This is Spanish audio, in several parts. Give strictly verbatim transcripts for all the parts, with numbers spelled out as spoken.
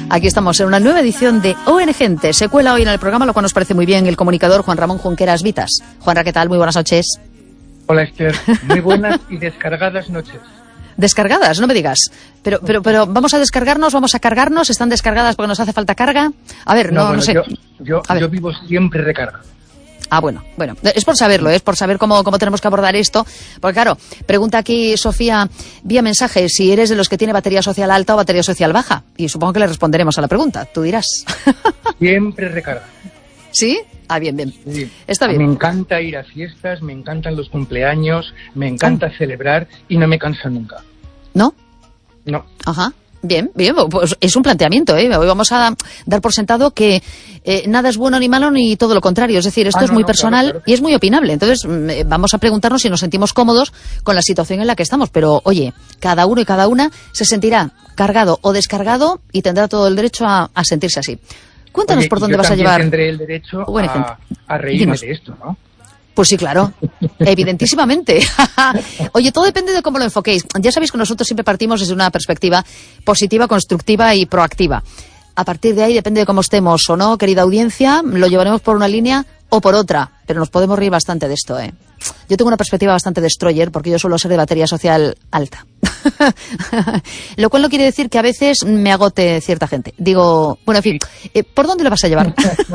Aquí estamos en una nueva edición de O N Gente. Se cuela hoy en el programa, lo cual nos parece muy bien, el comunicador Juan Ramón Junqueras Vitas. Juanra, ¿qué tal? Muy buenas noches. Hola, Esther. Muy buenas y descargadas noches. Descargadas, no me digas. Pero, pero, pero, ¿vamos a descargarnos? ¿Vamos a cargarnos? ¿Están descargadas porque nos hace falta carga? A ver, no, no, bueno, no sé. Yo, yo, yo vivo siempre recargado. Ah, bueno, bueno, es por saberlo, es por saber cómo, cómo tenemos que abordar esto. Porque claro, pregunta aquí Sofía vía mensaje si eres de los que tiene batería social alta o batería social baja. Y supongo que le responderemos a la pregunta, tú dirás. Siempre recargado. ¿Sí? Ah, bien, bien. Sí. Está bien. Me encanta ir a fiestas, me encantan los cumpleaños, me encanta oh. celebrar y no me canso nunca. ¿No? No. Ajá. Bien, bien, pues es un planteamiento, ¿eh? Hoy vamos a dar por sentado que eh, nada es bueno ni malo ni todo lo contrario. Es decir, esto ah, es no, muy no, personal claro, claro. y es muy opinable. Entonces, eh, vamos a preguntarnos si nos sentimos cómodos con la situación en la que estamos. Pero, oye, cada uno y cada una se sentirá cargado o descargado y tendrá todo el derecho a, a sentirse así. Cuéntanos Oye, por dónde yo vas a llevar. Tendré el derecho a, a reírme Dinos. de esto, ¿no? Pues sí, claro, evidentísimamente. Oye, todo depende de cómo lo enfoquéis. Ya sabéis que nosotros siempre partimos desde una perspectiva positiva, constructiva y proactiva. A partir de ahí, depende de cómo estemos o no, querida audiencia, lo llevaremos por una línea o por otra, pero nos podemos reír bastante de esto, ¿eh? Yo tengo una perspectiva bastante destroyer porque yo suelo ser de batería social alta. Lo cual no quiere decir que a veces me agote cierta gente. Digo, bueno, en fin, eh, ¿por dónde lo vas a llevar?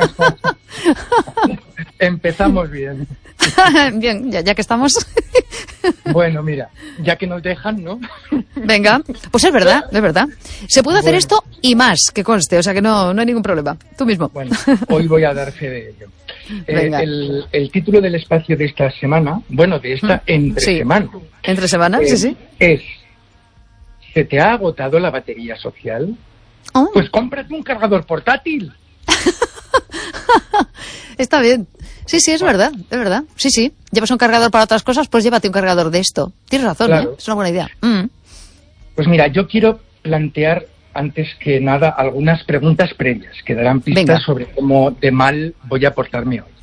Empezamos bien. Bien, ya, ya que estamos. Bueno, mira, ya que nos dejan, ¿no? Venga, pues es verdad, es verdad. Se puede hacer bueno. esto y más, que conste, o sea que no, no hay ningún problema. Tú mismo. Bueno, hoy voy a dar fe de ello. Eh, el, el título del espacio de esta semana, bueno, de esta entre sí. semana. ¿Entre semana? Eh, sí, sí. Es, ¿se te ha agotado la batería social? Oh. Pues cómprate un cargador portátil. Está bien. Sí, sí, es bueno. verdad, es verdad. Sí, sí. Llevas un cargador para otras cosas, pues llévate un cargador de esto. Tienes razón, claro. ¿eh? Es una buena idea. Mm. Pues mira, yo quiero plantear, antes que nada, algunas preguntas previas que darán pistas Venga. sobre cómo de mal voy a portarme hoy.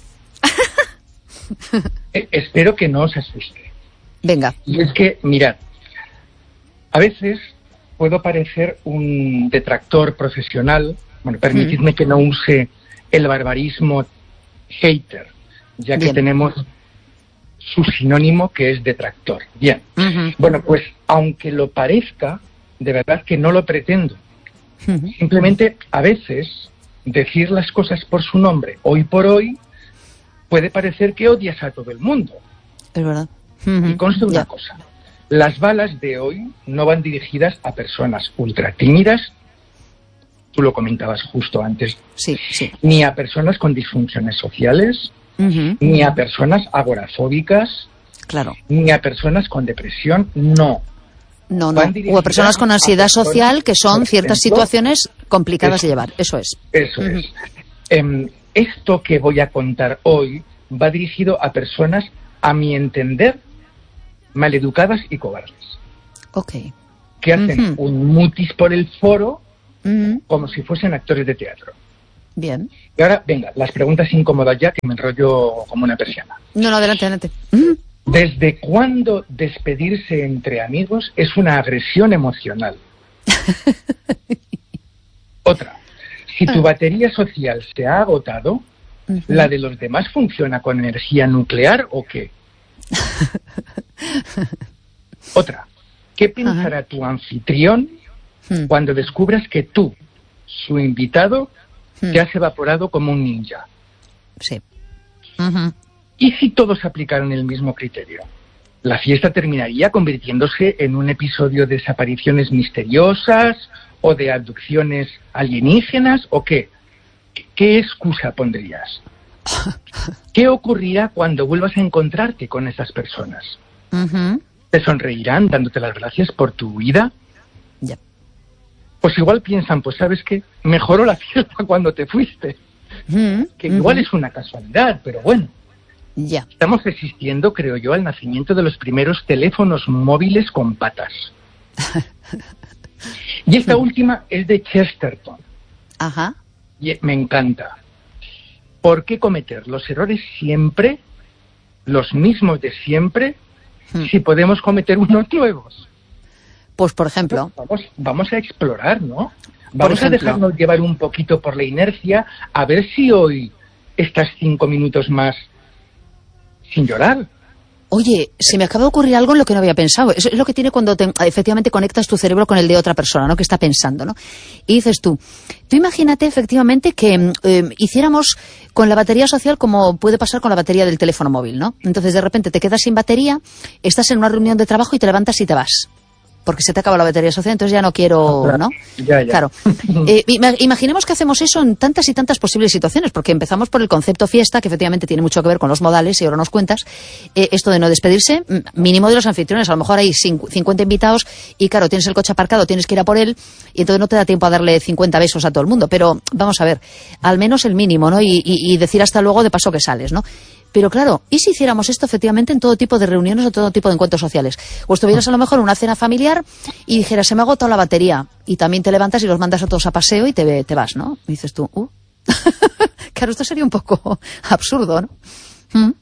eh, espero que no os asuste. Venga. Y es que, mirad, a veces puedo parecer un detractor profesional. Bueno, permitidme mm. que no use el barbarismo hater, ya que Bien. tenemos su sinónimo que es detractor. Bien. Uh-huh. Bueno, pues aunque lo parezca, de verdad que no lo pretendo. Uh-huh. Simplemente a veces decir las cosas por su nombre, hoy por hoy, puede parecer que odias a todo el mundo. Es verdad. Uh-huh. Y conste una yeah. cosa, las balas de hoy no van dirigidas a personas ultra tímidas, tú lo comentabas justo antes, sí, sí. ni a personas con disfunciones sociales, uh-huh. ni a personas agorafóbicas, claro. ni a personas con depresión, no. No, no. O a personas con ansiedad social, que son ciertas situaciones complicadas eso, de llevar, eso es. Eso uh-huh. es. Eh, esto que voy a contar hoy va dirigido a personas, a mi entender, maleducadas y cobardes. Ok. Que hacen uh-huh. un mutis por el foro, Uh-huh. como si fuesen actores de teatro. Bien. Y ahora, venga, las preguntas incómodas ya, que me enrollo como una persiana. No, no, adelante, adelante. Uh-huh. ¿Desde cuándo despedirse entre amigos es una agresión emocional? Otra, si tu batería social se ha agotado, uh-huh. ¿la de los demás funciona con energía nuclear o qué? Otra, ¿qué pensará uh-huh. tu anfitrión cuando descubras que tú, su invitado, hmm. te has evaporado como un ninja? Sí. Uh-huh. ¿Y si todos aplicaran el mismo criterio? ¿La fiesta terminaría convirtiéndose en un episodio de desapariciones misteriosas o de abducciones alienígenas o qué? ¿Qué excusa pondrías? ¿Qué ocurrirá cuando vuelvas a encontrarte con esas personas? Uh-huh. ¿Te sonreirán dándote las gracias por tu huida? Ya. Pues igual piensan, pues ¿sabes qué? Mejoró la fiesta cuando te fuiste. Mm, que igual mm-hmm. es una casualidad, pero bueno. Ya. Estamos asistiendo, creo yo, al nacimiento de los primeros teléfonos móviles con patas. Y esta última es de Chesterton. Ajá. Y me encanta. ¿Por qué cometer los errores siempre, los mismos de siempre, mm. si podemos cometer unos nuevos? Pues, por ejemplo... Vamos, vamos a explorar, ¿no? Vamos a dejarnos llevar un poquito por la inercia, a ver si hoy estás cinco minutos más sin llorar. Oye, se me acaba de ocurrir algo en lo que no había pensado. Eso es lo que tiene cuando te, efectivamente conectas tu cerebro con el de otra persona, ¿no? Que está pensando, ¿no? Y dices tú, tú imagínate efectivamente que eh, hiciéramos con la batería social como puede pasar con la batería del teléfono móvil, ¿no? Entonces de repente te quedas sin batería, estás en una reunión de trabajo y te levantas y te vas. Porque se te acaba la batería social, entonces ya no quiero, ¿no? Ya, ya. Claro. Eh, imaginemos que hacemos eso en tantas y tantas posibles situaciones, porque empezamos por el concepto fiesta, que efectivamente tiene mucho que ver con los modales, y ahora nos cuentas, eh, esto de no despedirse, mínimo de los anfitriones, a lo mejor hay cincuenta invitados, y claro, tienes el coche aparcado, tienes que ir a por él, y entonces no te da tiempo a darle cincuenta besos a todo el mundo, pero vamos a ver, al menos el mínimo, ¿no? Y, y, y decir hasta luego de paso que sales, ¿no? Pero claro, ¿y si hiciéramos esto efectivamente en todo tipo de reuniones o todo tipo de encuentros sociales? O estuvieras a lo mejor en una cena familiar y dijeras, se me ha agotado la batería, y también te levantas y los mandas a todos a paseo y te, te vas, ¿no? Y dices tú, uh. Claro, esto sería un poco absurdo, ¿no? ¿Mm?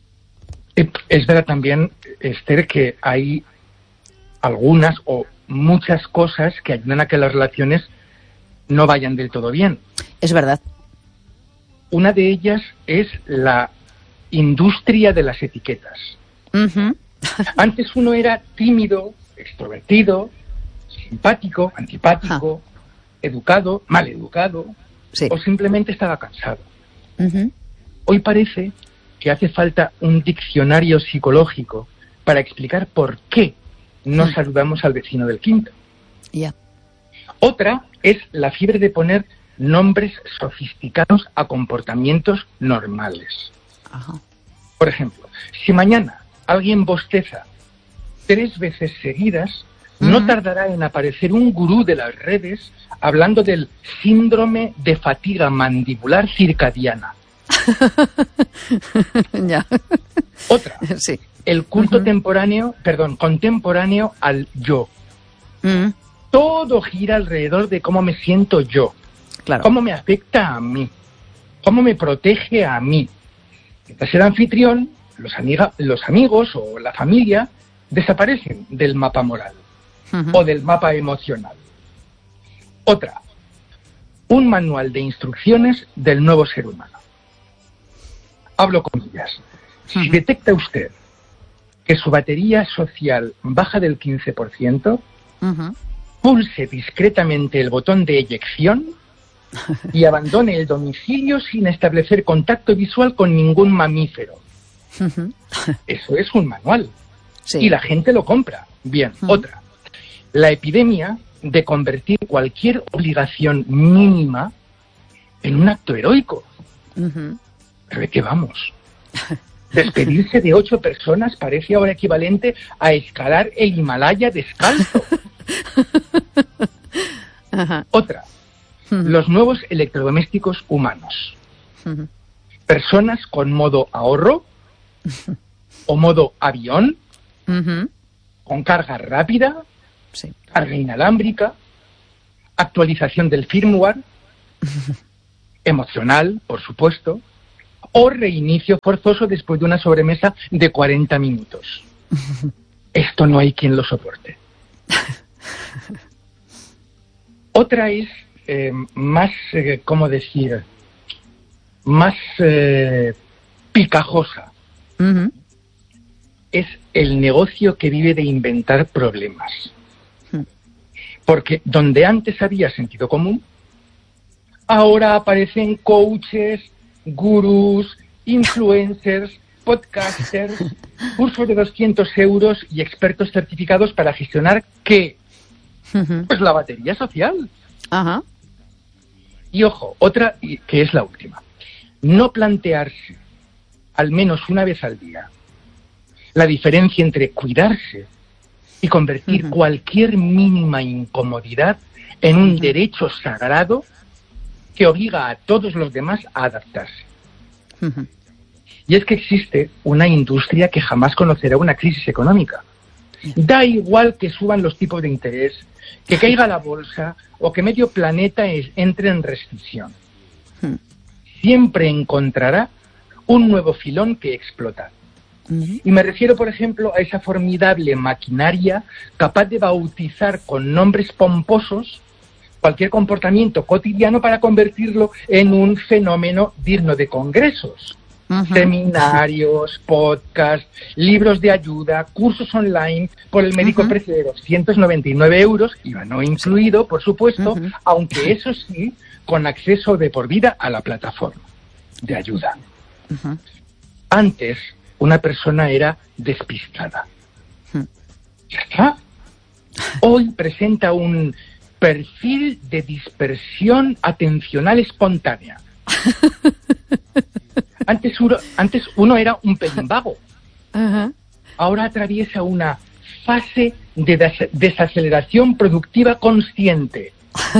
Es verdad también, Esther, que hay algunas o muchas cosas que ayudan a que las relaciones no vayan del todo bien. Es verdad. Una de ellas es la industria de las etiquetas. Uh-huh. Antes uno era tímido, extrovertido, simpático, antipático, ah. educado, maleducado, sí. o simplemente estaba cansado. Uh-huh. Hoy parece que hace falta un diccionario psicológico para explicar por qué no uh-huh. saludamos al vecino del quinto. Yeah. Otra es la fiebre de poner nombres sofisticados a comportamientos normales. Ajá. Por ejemplo, si mañana alguien bosteza tres veces seguidas, uh-huh. no tardará en aparecer un gurú de las redes hablando del síndrome de fatiga mandibular circadiana. Ya. Otra, sí. el culto uh-huh. temporáneo, perdón, contemporáneo al yo. Uh-huh. Todo gira alrededor de cómo me siento yo, claro. cómo me afecta a mí, cómo me protege a mí. Mientras el anfitrión, los, amiga, los amigos o la familia desaparecen del mapa moral uh-huh. o del mapa emocional. Otra, un manual de instrucciones del nuevo ser humano. Hablo con ellas. Uh-huh. Si detecta usted que su batería social baja del quince por ciento, uh-huh. pulse discretamente el botón de eyección y abandone el domicilio sin establecer contacto visual con ningún mamífero. Uh-huh. Eso es un manual. Sí. Y la gente lo compra. Bien, uh-huh. otra. La epidemia de convertir cualquier obligación mínima en un acto heroico. Uh-huh. ¿Pero de qué vamos? Despedirse de ocho personas parece ahora equivalente a escalar el Himalaya descalzo. Uh-huh. Otra. Los nuevos electrodomésticos humanos. Uh-huh. Personas con modo ahorro uh-huh. o modo avión, uh-huh. con carga rápida, sí. carga inalámbrica, actualización del firmware, uh-huh. emocional, por supuesto, o reinicio forzoso después de una sobremesa de cuarenta minutos. Uh-huh. Esto no hay quien lo soporte. Otra es Eh, más, eh, ¿cómo decir? Más eh, picajosa. Uh-huh. Es el negocio que vive de inventar problemas. Uh-huh. Porque donde antes había sentido común, ahora aparecen coaches, gurús, influencers, podcasters, cursos de doscientos euros y expertos certificados para gestionar ¿qué? Uh-huh. Pues la batería social. Ajá. Uh-huh. Y ojo, otra que es la última. No plantearse, al menos una vez al día, la diferencia entre cuidarse y convertir uh-huh. cualquier mínima incomodidad en un uh-huh. derecho sagrado que obliga a todos los demás a adaptarse. Uh-huh. Y es que existe una industria que jamás conocerá una crisis económica. Da igual que suban los tipos de interés, que caiga la bolsa o que medio planeta es, entre en recesión. Hmm. Siempre encontrará un nuevo filón que explotar. Uh-huh. Y me refiero, por ejemplo, a esa formidable maquinaria capaz de bautizar con nombres pomposos cualquier comportamiento cotidiano para convertirlo en un fenómeno digno de congresos. Uh-huh. Seminarios, podcasts, libros de ayuda, cursos online por el médico uh-huh. precio de doscientos noventa y nueve euros, I V A no incluido, por supuesto, uh-huh. aunque eso sí, con acceso de por vida a la plataforma de ayuda. Uh-huh. Antes, una persona era despistada. Uh-huh. Ya está. Hoy presenta un perfil de dispersión atencional espontánea. Antes uno, antes uno era un pelín vago. Uh-huh. Ahora atraviesa una fase de des- desaceleración productiva consciente.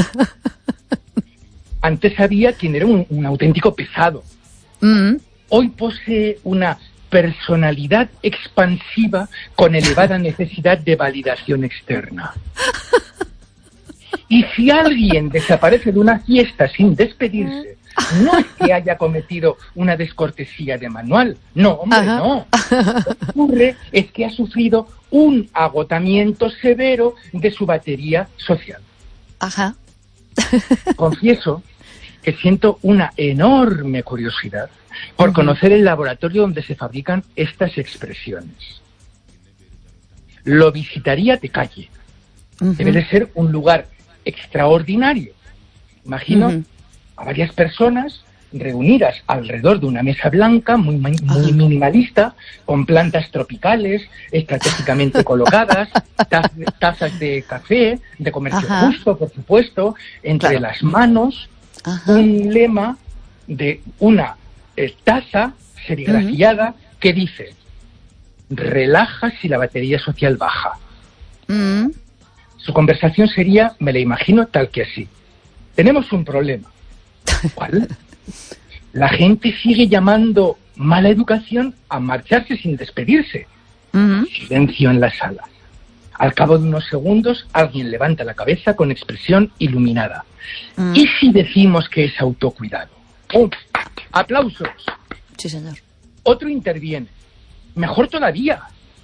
Antes había quien era un, un auténtico pesado. Uh-huh. Hoy posee una personalidad expansiva con elevada necesidad de validación externa. Y si alguien desaparece de una fiesta sin despedirse, no es que haya cometido una descortesía de manual. No, hombre, Ajá. no. Lo que ocurre es que ha sufrido un agotamiento severo de su batería social. Ajá. Confieso que siento una enorme curiosidad por uh-huh. conocer el laboratorio donde se fabrican estas expresiones. Lo visitaría de calle. Uh-huh. Debe de ser un lugar extraordinario. Imagino uh-huh. a varias personas reunidas alrededor de una mesa blanca muy, muy uh-huh. minimalista, con plantas tropicales estratégicamente colocadas, taz, tazas de café, de comercio uh-huh. justo, por supuesto, entre claro. las manos, uh-huh. un lema de una eh, taza serigrafiada uh-huh. que dice: relaja si la batería social baja. Uh-huh. Su conversación sería, me la imagino tal que así: tenemos un problema. ¿Cuál? La gente sigue llamando mala educación a marcharse sin despedirse. Uh-huh. Silencio en la sala. Al cabo de unos segundos, alguien levanta la cabeza con expresión iluminada. Uh-huh. ¿Y si decimos que es autocuidado? ¡Oh! ¡Aplausos! Sí, señor. Otro interviene. Mejor todavía.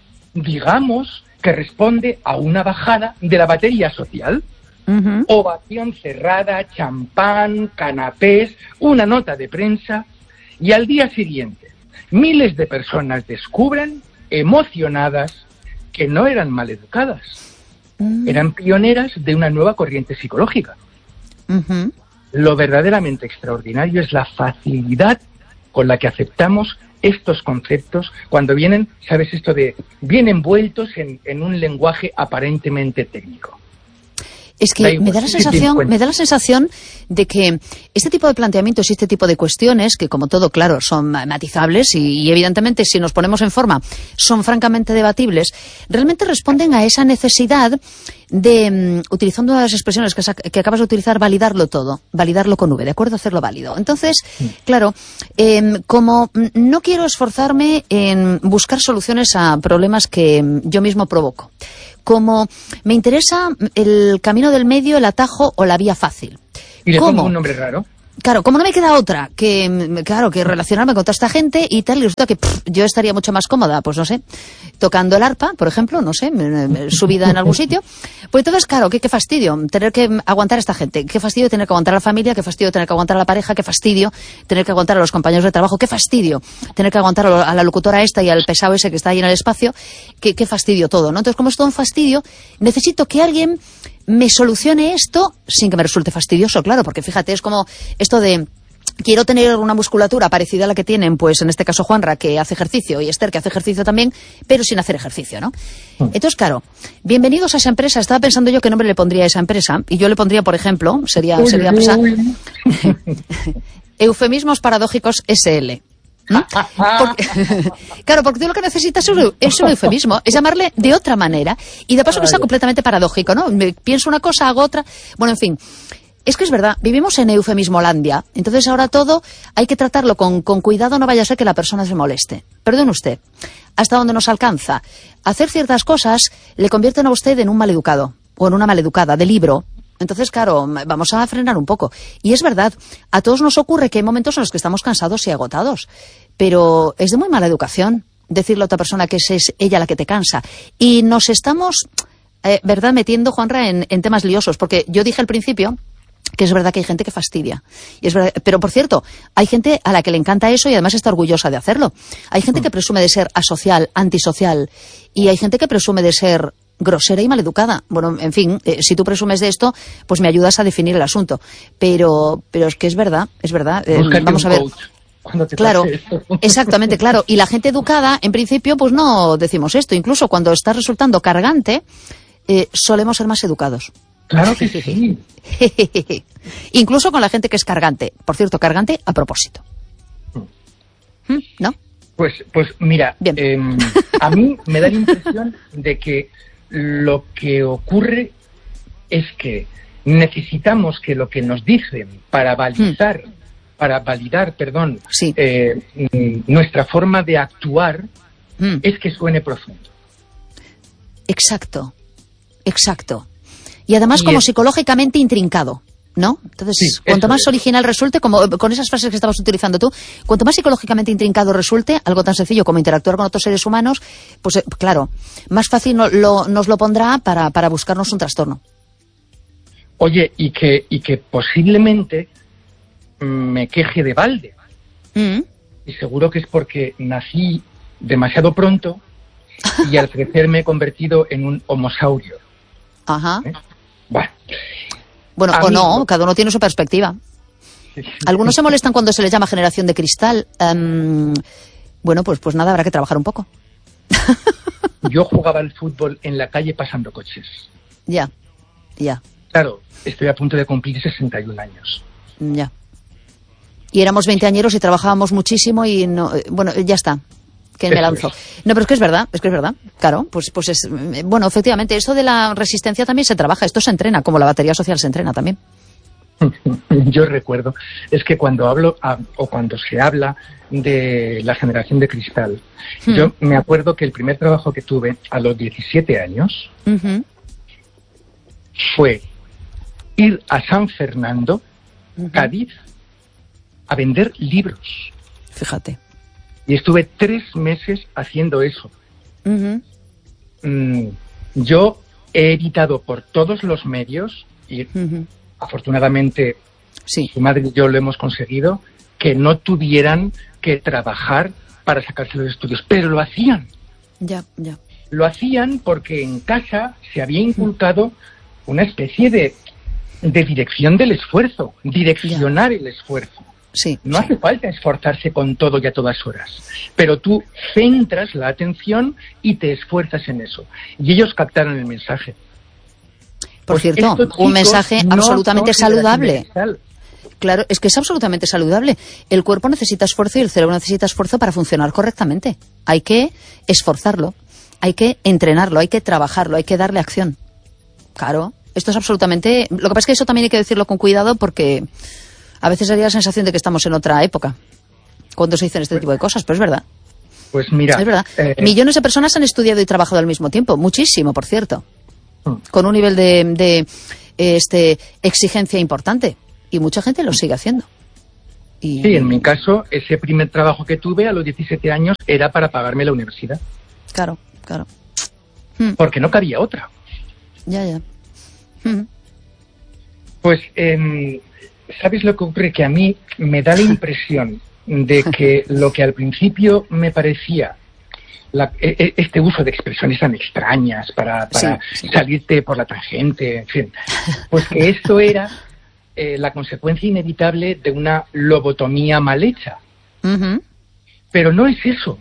Digamos que responde a una bajada de la batería social. Uh-huh. Ovación cerrada, champán, canapés, una nota de prensa, y al día siguiente miles de personas descubren, emocionadas, que no eran maleducadas, uh-huh. eran pioneras de una nueva corriente psicológica. Uh-huh. Lo verdaderamente extraordinario es la facilidad con la que aceptamos estos conceptos cuando vienen, ¿sabes esto de bien envueltos en, en un lenguaje aparentemente técnico? Es que me da la sensación, me da la sensación de que este tipo de planteamientos y este tipo de cuestiones, que como todo, claro, son matizables y, y evidentemente si nos ponemos en forma son francamente debatibles, realmente responden a esa necesidad de, um, utilizando las expresiones que, que acabas de utilizar, validarlo todo, validarlo con V, ¿de acuerdo? Hacerlo válido. Entonces, sí. claro, eh, como no quiero esforzarme en buscar soluciones a problemas que yo mismo provoco, como me interesa el camino del medio, el atajo o la vía fácil. ¿Y le pongo un nombre raro? Claro, como no me queda otra que, claro, que relacionarme con toda esta gente y tal, y resulta que pff, yo estaría mucho más cómoda, pues no sé, tocando el arpa, por ejemplo, no sé, subida en algún sitio. Pues entonces, claro, qué, qué fastidio tener que aguantar a esta gente, qué fastidio tener que aguantar a la familia, qué fastidio tener que aguantar a la pareja, qué fastidio tener que aguantar a los compañeros de trabajo, qué fastidio tener que aguantar a la locutora esta y al pesado ese que está ahí en el espacio, qué, qué fastidio todo, ¿no? Entonces, como es todo un fastidio, necesito que alguien me solucione esto sin que me resulte fastidioso, claro, porque fíjate, es como esto de quiero tener una musculatura parecida a la que tienen, pues en este caso Juanra, que hace ejercicio, y Esther, que hace ejercicio también, pero sin hacer ejercicio, ¿no? Entonces, claro, bienvenidos a esa empresa. Estaba pensando yo qué nombre le pondría a esa empresa, y yo le pondría, por ejemplo, sería, uy, sería empresa Eufemismos Paradójicos S L. ¿Mm? Porque, claro, porque tú lo que necesitas es un eufemismo, es llamarle de otra manera, y de paso que sea completamente paradójico, ¿no? Me pienso una cosa, hago otra. Bueno, en fin, es que es verdad, vivimos en eufemismolandia, entonces ahora todo hay que tratarlo con, con cuidado, no vaya a ser que la persona se moleste. Perdone usted, hasta donde nos alcanza. Hacer ciertas cosas le convierten a usted en un maleducado, o en una maleducada, de libro. Entonces, claro, vamos a frenar un poco. Y es verdad, a todos nos ocurre que hay momentos en los que estamos cansados y agotados, pero es de muy mala educación decirle a otra persona que es ella la que te cansa. Y nos estamos eh, ¿verdad? Metiendo, Juanra, en, en temas liosos, porque yo dije al principio que es verdad que hay gente que fastidia. Y es verdad, pero, por cierto, hay gente a la que le encanta eso y además está orgullosa de hacerlo. Hay gente que presume de ser asocial, antisocial, y hay gente que presume de ser grosera y maleducada. Bueno, en fin, eh, si tú presumes de esto, pues me ayudas a definir el asunto. Pero, pero es que es verdad, es verdad. Eh, vamos a ver. Claro, exactamente, claro. Y la gente educada, en principio, pues no decimos esto. Incluso cuando está resultando cargante, eh, solemos ser más educados. Claro que sí. Incluso con la gente que es cargante. Por cierto, cargante a propósito. ¿No? Pues, pues mira, eh, a mí me da la impresión de que lo que ocurre es que necesitamos que lo que nos dicen para validar, mm. para validar, perdón, sí. eh, nuestra forma de actuar mm. es que suene profundo. Exacto, exacto. Y además y como es... psicológicamente intrincado, ¿no? Entonces, sí, cuanto más es. original resulte, como con esas frases que estabas utilizando tú, cuanto más psicológicamente intrincado resulte, algo tan sencillo como interactuar con otros seres humanos, pues claro, más fácil no, lo, nos lo pondrá para, para buscarnos un trastorno. Oye, y que, y que posiblemente me queje de balde. Mm. Y seguro que es porque nací demasiado pronto y al crecer me he convertido en un homosaurio. Ajá. ¿Eh? Bueno, bueno o no, no, cada uno tiene su perspectiva. Algunos se molestan cuando se les llama generación de cristal. Um, bueno, pues, pues nada, habrá que trabajar un poco. Yo jugaba al fútbol en la calle pasando coches. Ya, ya. Claro, estoy a punto de cumplir sesenta y un años. Ya. Y éramos veinteañeros y trabajábamos muchísimo y no, bueno, ya está. Que me lanzo. No, pero es que es verdad, es que es verdad. Claro, pues, pues es, bueno, efectivamente, eso de la resistencia también se trabaja, esto se entrena, como la batería social se entrena también. Yo recuerdo, es que cuando hablo, o cuando se habla de la generación de cristal, hmm. yo me acuerdo que el primer trabajo que tuve a los diecisiete años uh-huh. fue ir a San Fernando, uh-huh. Cádiz, a vender libros. Fíjate. Y estuve tres meses haciendo eso. Uh-huh. Mm, yo he editado por todos los medios, y uh-huh. afortunadamente sí. su madre y yo lo hemos conseguido, que no tuvieran que trabajar para sacarse los estudios. Pero lo hacían. Ya, ya. Lo hacían porque en casa se había inculcado una especie de, de dirección del esfuerzo, direccionar ya. el esfuerzo. Sí, no sí. hace falta esforzarse con todo y a todas horas, pero tú centras la atención y te esfuerzas en eso. Y ellos captaron el mensaje. Por pues cierto, un mensaje no absolutamente saludable. Claro, es que es absolutamente saludable. El cuerpo necesita esfuerzo y el cerebro necesita esfuerzo para funcionar correctamente. Hay que esforzarlo, hay que entrenarlo, hay que trabajarlo, hay que darle acción. Claro, esto es absolutamente... Lo que pasa es que eso también hay que decirlo con cuidado porque... A veces daría la sensación de que estamos en otra época cuando se dicen este tipo de cosas, pero es verdad. Pues mira... Es verdad. Eh, Millones de personas han estudiado y trabajado al mismo tiempo. Muchísimo, por cierto. Hmm. Con un nivel de, de este, exigencia importante. Y mucha gente lo sigue haciendo. Y... Sí, en mi caso, ese primer trabajo que tuve a los diecisiete años era para pagarme la universidad. Claro, claro. Porque no cabía otra. Ya, ya. Hmm. Pues... Eh, ¿sabes lo que ocurre? Que a mí me da la impresión de que lo que al principio me parecía la, este uso de expresiones tan extrañas para, para sí, sí. salirte por la tangente, en fin, pues que esto era eh, la consecuencia inevitable de una lobotomía mal hecha. Uh-huh. Pero no es eso.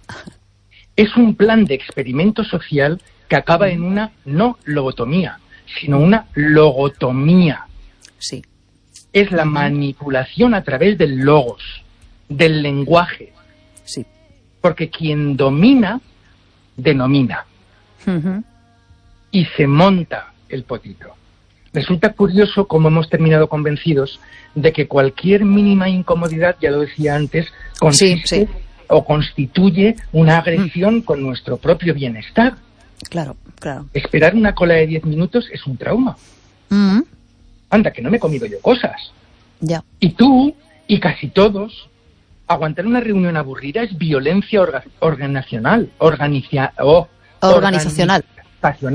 Es un plan de experimento social que acaba en una no lobotomía, sino una logotomía. Sí. Es la manipulación a través del logos, del lenguaje. Sí. Porque quien domina, denomina. Uh-huh. Y se monta el potito. Resulta curioso cómo hemos terminado convencidos de que cualquier mínima incomodidad, ya lo decía antes, consiste sí, sí. o constituye una agresión uh-huh. con nuestro propio bienestar. Claro, claro. Esperar una cola de diez minutos es un trauma. Uh-huh. Anda, que no me he comido yo cosas. Ya. Y tú, y casi todos, aguantar una reunión aburrida es violencia orga- organizacional. Organicia- oh, organizacional. Organizacional,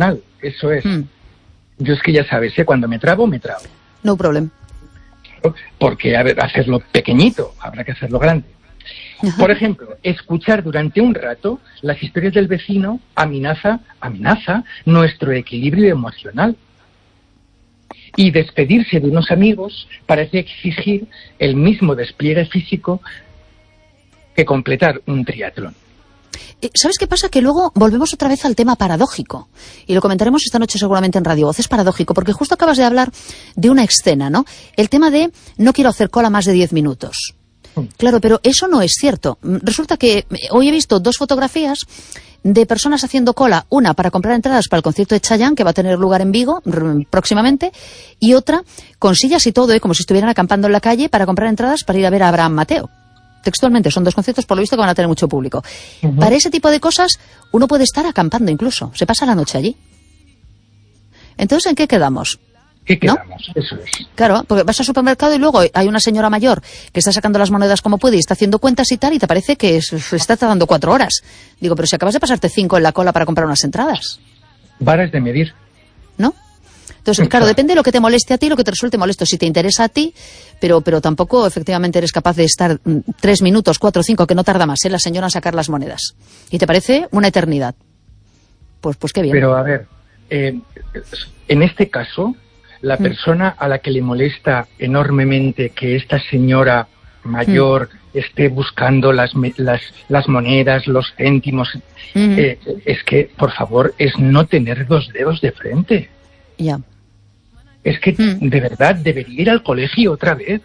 eso es. Mm. Yo es que ya sabes, ¿eh? Cuando me trabo, me trabo. No problem. Porque, a ver, hacerlo pequeñito, habrá que hacerlo grande. Ajá. Por ejemplo, escuchar durante un rato las historias del vecino amenaza, amenaza nuestro equilibrio emocional. Y despedirse de unos amigos parece exigir el mismo despliegue físico que completar un triatlón. ¿Sabes qué pasa? Que luego volvemos otra vez al tema paradójico. Y lo comentaremos esta noche seguramente en Radio Voz. Es paradójico, porque justo acabas de hablar de una escena, ¿no? El tema de no quiero hacer cola más de diez minutos. Claro, pero eso no es cierto. Resulta que hoy he visto dos fotografías de personas haciendo cola, una para comprar entradas para el concierto de Chayanne, que va a tener lugar en Vigo próximamente, y otra con sillas y todo, ¿eh? Como si estuvieran acampando en la calle para comprar entradas para ir a ver a Abraham Mateo. Textualmente, son dos conciertos por lo visto que van a tener mucho público. Uh-huh. Para ese tipo de cosas uno puede estar acampando incluso, se pasa la noche allí. Entonces, ¿en qué quedamos? ¿Qué quedamos? ¿No? Eso es. Claro, porque vas al supermercado y luego hay una señora mayor que está sacando las monedas como puede y está haciendo cuentas y tal, y te parece que se está tardando cuatro horas. Digo, pero si acabas de pasarte cinco en la cola para comprar unas entradas. Varas de medir. ¿No? Entonces, claro, depende de lo que te moleste a ti, lo que te resulte molesto, si te interesa a ti, pero pero tampoco efectivamente eres capaz de estar mm, tres minutos, cuatro, cinco, que no tarda más, ¿eh? La señora en sacar las monedas. Y te parece una eternidad. Pues pues qué bien. Pero a ver, eh, en este caso, la mm. persona a la que le molesta enormemente que esta señora mayor mm. esté buscando las, las, las monedas, los céntimos, mm. eh, es que, por favor, es no tener dos dedos de frente. Ya. Es que, mm. de verdad, debería ir al colegio otra vez.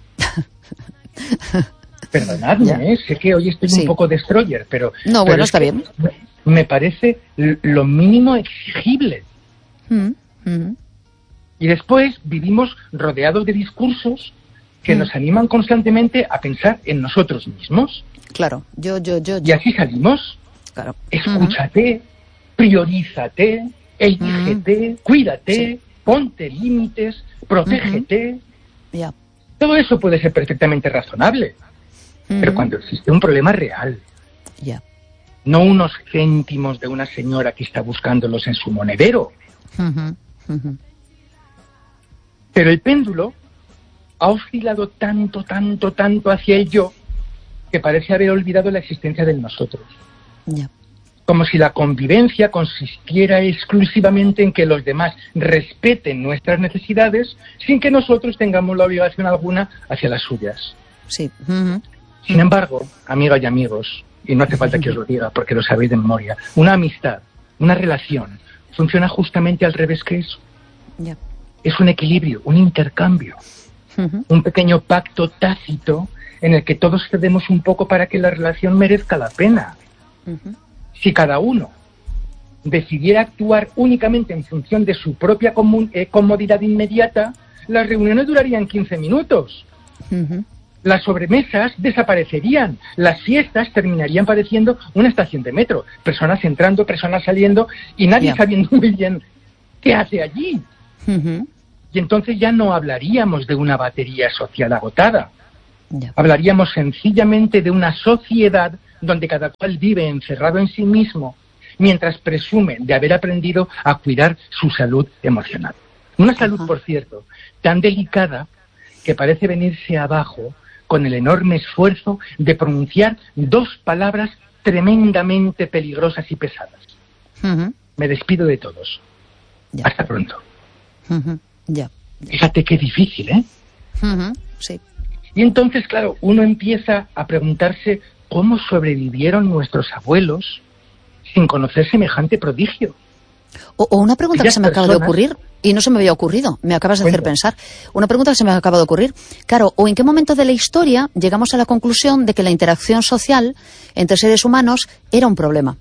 Perdonadme, ¿eh? Sé que hoy estoy sí. un poco destroyer, pero... No, pero bueno, está bien. Me parece lo mínimo exigible. Mm. Mm. Y después vivimos rodeados de discursos que mm. nos animan constantemente a pensar en nosotros mismos. Claro, yo, yo, yo... yo. Y así salimos. Claro. Escúchate, mm. priorízate, elígete, mm. cuídate... Sí. Ponte límites, protégete. Uh-huh. Yeah. Todo eso puede ser perfectamente razonable. Uh-huh. Pero cuando existe un problema real, yeah. no unos céntimos de una señora que está buscándolos en su monedero. Uh-huh. Uh-huh. Pero el péndulo ha oscilado tanto, tanto, tanto hacia el yo que parece haber olvidado la existencia del nosotros. Yeah. Como si la convivencia consistiera exclusivamente en que los demás respeten nuestras necesidades sin que nosotros tengamos la obligación alguna hacia las suyas. Sí. Uh-huh. Sin embargo, amigas y amigos, y no hace falta que os lo diga porque lo sabéis de memoria, una amistad, una relación, funciona justamente al revés que eso. Yeah. Es un equilibrio, un intercambio, uh-huh. un pequeño pacto tácito en el que todos cedemos un poco para que la relación merezca la pena. Uh-huh. Si cada uno decidiera actuar únicamente en función de su propia comun- eh, comodidad inmediata, las reuniones durarían quince minutos. Uh-huh. Las sobremesas desaparecerían. Las fiestas terminarían pareciendo una estación de metro. Personas entrando, personas saliendo y nadie yeah. sabiendo muy bien qué hace allí. Uh-huh. Y entonces ya no hablaríamos de una batería social agotada. Yeah. Hablaríamos sencillamente de una sociedad donde cada cual vive encerrado en sí mismo, mientras presume de haber aprendido a cuidar su salud emocional. Una salud, uh-huh. por cierto, tan delicada que parece venirse abajo con el enorme esfuerzo de pronunciar dos palabras tremendamente peligrosas y pesadas. Uh-huh. Me despido de todos. Yeah. Hasta pronto. Uh-huh. Yeah. Fíjate qué difícil, ¿eh? Uh-huh. Sí. Y entonces, claro, uno empieza a preguntarse cómo sobrevivieron nuestros abuelos sin conocer semejante prodigio. O, o una pregunta que se me personas... acaba de ocurrir y no se me había ocurrido, me acabas de bueno. hacer pensar. Una pregunta que se me acaba de ocurrir. Claro, o en qué momento de la historia llegamos a la conclusión de que la interacción social entre seres humanos era un problema.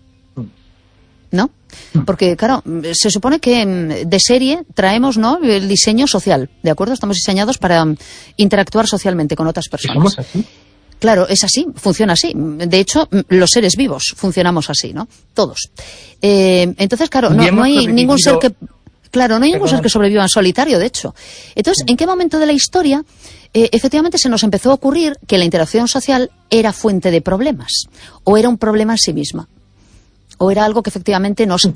¿No? Porque, claro, se supone que de serie traemos, ¿no?, el diseño social, ¿de acuerdo? Estamos diseñados para interactuar socialmente con otras personas. ¿Somos así? Claro, es así, funciona así. De hecho, los seres vivos funcionamos así, ¿no? Todos. Eh, entonces, claro, no, no hay ningún ser que... Claro, no hay ningún ser que sobreviva en solitario, de hecho. Entonces, ¿en qué momento de la historia eh, efectivamente se nos empezó a ocurrir que la interacción social era fuente de problemas? ¿O era un problema en sí misma? ¿O era algo que efectivamente nos